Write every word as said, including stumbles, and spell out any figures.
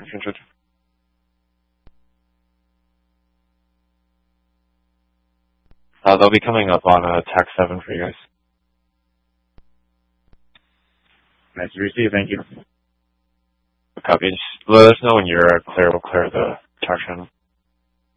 Hundred. Uh, they'll be coming up on uh, tax seven for you guys. Nice to receive. Thank you. Copy. Just let us know when you're uh, clear. We'll clear the tax channel.